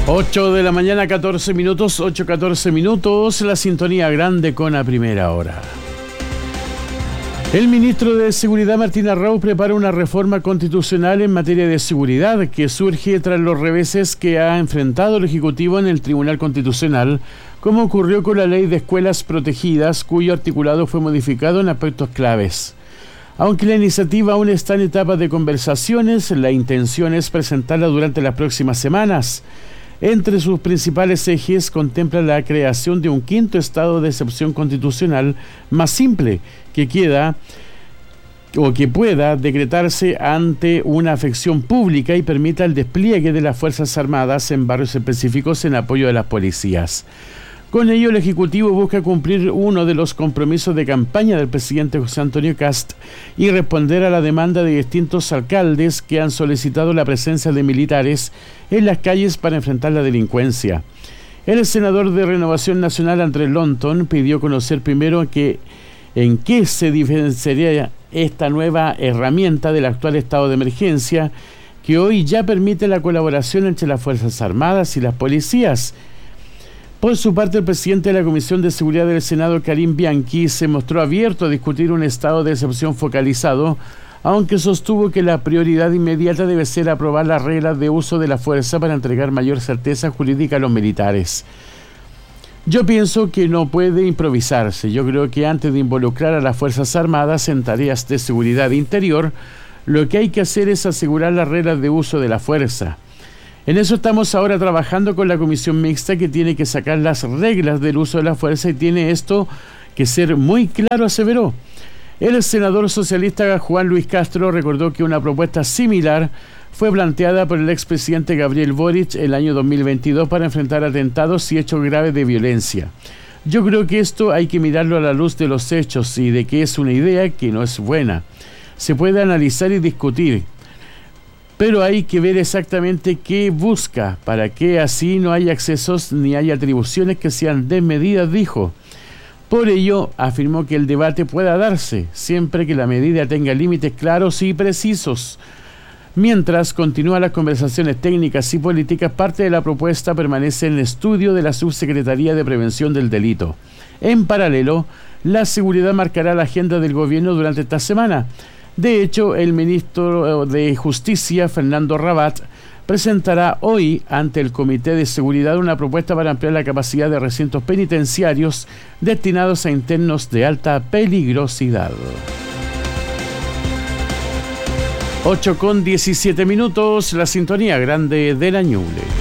8 de la mañana, 14 minutos, 8:14 minutos, la sintonía grande con a primera hora. El ministro de Seguridad, Martín Arrau, prepara una reforma constitucional en materia de seguridad que surge tras los reveses que ha enfrentado el Ejecutivo en el Tribunal Constitucional, como ocurrió con la Ley de Escuelas Protegidas, cuyo articulado fue modificado en aspectos claves. Aunque la iniciativa aún está en etapa de conversaciones, la intención es presentarla durante las próximas semanas. Entre sus principales ejes contempla la creación de un quinto estado de excepción constitucional más simple que pueda decretarse ante una afección pública y permita el despliegue de las Fuerzas Armadas en barrios específicos en apoyo de las policías. Con ello, el Ejecutivo busca cumplir uno de los compromisos de campaña del presidente José Antonio Kast y responder a la demanda de distintos alcaldes que han solicitado la presencia de militares en las calles para enfrentar la delincuencia. El senador de Renovación Nacional, Andrés Lonton, pidió conocer primero en qué se diferenciaría esta nueva herramienta del actual estado de emergencia, que hoy ya permite la colaboración entre las Fuerzas Armadas y las policías. Por su parte, el presidente de la Comisión de Seguridad del Senado, Karim Bianchi, se mostró abierto a discutir un estado de excepción focalizado, aunque sostuvo que la prioridad inmediata debe ser aprobar las reglas de uso de la fuerza para entregar mayor certeza jurídica a los militares. Yo pienso que no puede improvisarse. Yo creo que antes de involucrar a las Fuerzas Armadas en tareas de seguridad interior, lo que hay que hacer es asegurar las reglas de uso de la fuerza. En eso estamos ahora trabajando con la comisión mixta que tiene que sacar las reglas del uso de la fuerza y tiene esto que ser muy claro, aseveró. El senador socialista Juan Luis Castro recordó que una propuesta similar fue planteada por el expresidente Gabriel Boric el año 2022 para enfrentar atentados y hechos graves de violencia. Yo creo que esto hay que mirarlo a la luz de los hechos y de que es una idea que no es buena. Se puede analizar y discutir, pero hay que ver exactamente qué busca, para que así no haya excesos ni haya atribuciones que sean desmedidas, dijo. Por ello, afirmó que el debate pueda darse, siempre que la medida tenga límites claros y precisos. Mientras continúan las conversaciones técnicas y políticas, parte de la propuesta permanece en el estudio de la Subsecretaría de Prevención del Delito. En paralelo, la seguridad marcará la agenda del gobierno durante esta semana. De hecho, el ministro de Justicia, Fernando Rabat, presentará hoy ante el Comité de Seguridad una propuesta para ampliar la capacidad de recintos penitenciarios destinados a internos de alta peligrosidad. 8:17 minutos, la sintonía grande de la Ñuble.